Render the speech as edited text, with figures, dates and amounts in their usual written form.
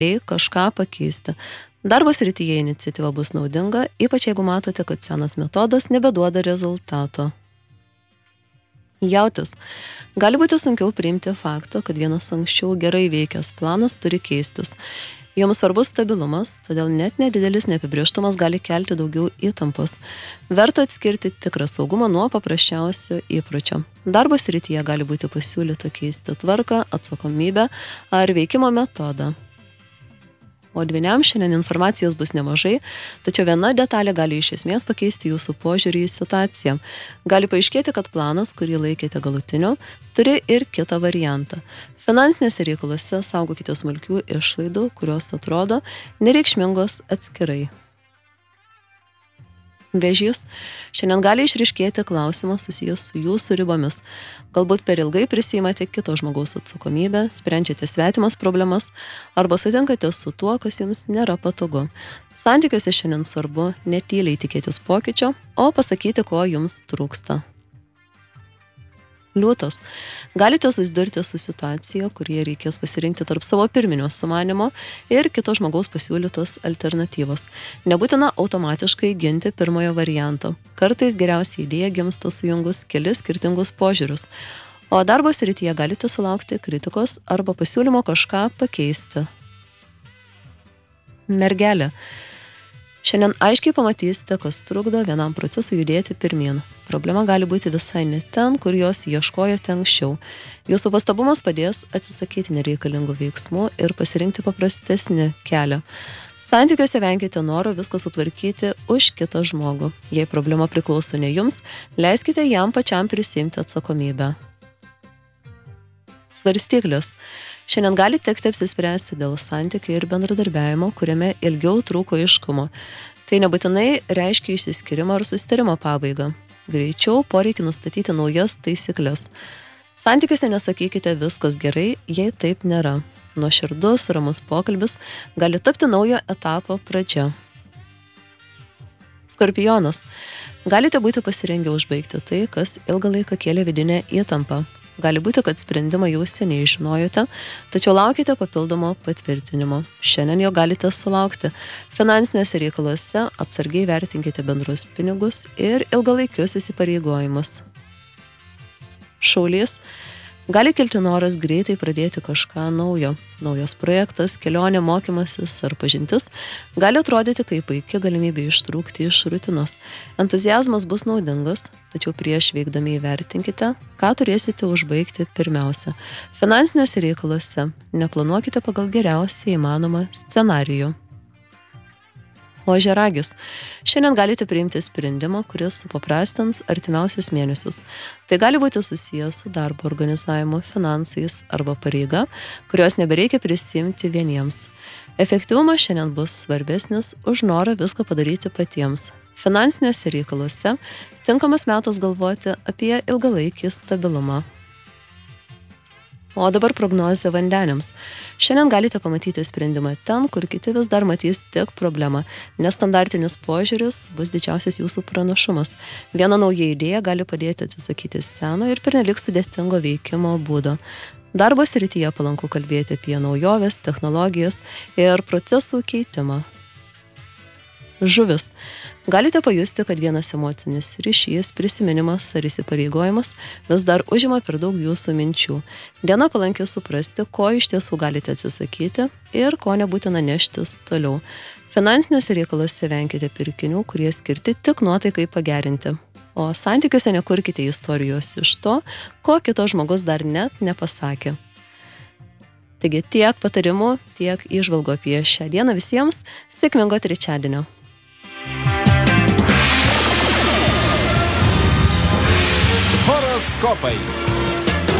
kažką pakeisti. Darbo srityje iniciatyva bus naudinga, ypač jeigu matote, kad senas metodas nebeduoda rezultato. Jautis. Gali būti sunkiau priimti faktą, kad vienas anksčiau gerai veikęs planas turi keistis. Joms svarbus stabilumas, todėl net nedidelis neapibrėžtumas gali kelti daugiau įtampos. Verta atskirti tikrą saugumą nuo paprasčiausio įpročio. Darbo srityje gali būti pasiūlyta keisti tvarką, atsakomybę ar veikimo metodą. O dvyniam šiandien informacijos bus nemažai, tačiau viena detalė gali iš esmės pakeisti jūsų požiūrį į situaciją. Gali paaiškėti, kad planas, kurį laikėte galutiniu, turi ir kitą variantą. Finansinėse reikaluose saugokite smulkių išlaidų, kurios atrodo nereikšmingos atskirai. Vėžys. Šiandien gali išryškėti klausimas susijęs su jūsų ribomis. Galbūt per ilgai prisiimate kito žmogaus atsakomybę, sprendžiate svetimas problemas arba sutinkate su tuo, kas jums nėra patogu. Santykiuose šiandien svarbu netyliai tikėtis pokyčio, o pasakyti, ko jums trūksta. Liūtas. Galite susidurti su situacija, kurie reikės pasirinkti tarp savo pirminio sumanimo ir kito žmogaus pasiūlytos alternatyvos. Nebūtina automatiškai ginti pirmojo varianto. Kartais geriausia idėja gimsta sujungus kelis skirtingus požiūrius. O darbo srityje galite sulaukti kritikos arba pasiūlymo kažką pakeisti. Mergelė. Šiandien aiškiai pamatysite, kas trukdo vienam procesui judėti pirmyn. Problema gali būti visai ne ten, kur jos ieškojote anksčiau. Jūsų pastabumas padės atsisakyti nereikalingų veiksmų ir pasirinkti paprastesnį kelią. Santykiuose venkite noro viską sutvarkyti už kitą žmogų. Jei problema priklauso ne jums, leiskite jam pačiam prisiimti atsakomybę. Svarstyklės. Šiandien gali tekti apsispręsti dėl santykių ir bendradarbiavimo, kuriame ilgiau trūko aiškumo. Tai nebūtinai reiškia išsiskyrimą ar susitarimo pabaigą. Greičiau poreikį nustatyti naujas taisyklės. Santykiuose nesakykite viskas gerai, jei taip nėra. Nuoširdus, ramus pokalbis gali tapti naujo etapo pradžia. Skorpionas. Galite būti pasirengę užbaigti tai, kas ilgą laiką kėlė vidinę įtampą. Gali būti, kad sprendimą jau seniai žinojote, tačiau laukite papildomo patvirtinimo. Šiandien jo galite sulaukti. Finansinėse reikaluose atsargiai vertinkite bendrus pinigus ir ilgalaikius įsipareigojimus. Šaulys. Gali kilti noras greitai pradėti kažką naujo. Naujas projektas, kelionė, mokymasis ar pažintis gali atrodyti kaip puiki galimybė ištrūkti iš rutinos. Entuziazmas bus naudingas, tačiau prieš veikdami įvertinkite, ką turėsite užbaigti pirmiausia. Finansinėse reikaluose neplanuokite pagal geriausią įmanomą scenarijų. Ožiaragis. Šiandien galite priimti sprendimą, kuris supaprastins artimiausius mėnesius. Tai gali būti susijęs su darbo organizavimu, finansais arba pareiga, kurios nebereikia prisiimti vieniems. Efektyvumas šiandien bus svarbesnis už norą viską padaryti patiems. Finansinėse reikaluose tinkamas metas galvoti apie ilgalaikį stabilumą. O dabar prognozė vandeniams. Šiandien galite pamatyti sprendimą ten, kur kiti vis dar matys tik problemą. Nestandartinis požiūris bus didžiausias jūsų pranašumas. Viena nauja idėja gali padėti atsisakyti seno ir pernelyg sudėtingo veikimo būdo. Darbo srityje palanku kalbėti apie naujoves, technologijas ir procesų keitimą. Žuvis. Galite pajusti, kad vienas emocinis ryšys, prisiminimas ar įsipareigojimas vis dar užima per daug jūsų minčių. Diena palanki suprasti, ko iš tiesų galite atsisakyti ir ko nebūtina neštis toliau. Finansinėse reikaluose venkite pirkinių, kurie skirti tik nuotaikai pagerinti. O santykiuose nekurkite istorijos iš to, ko kito žmogus dar net nepasakė. Taigi tiek patarimų, tiek įžvalgų apie šią dieną visiems. Sėkmingo trečiadienio. Horoskopai.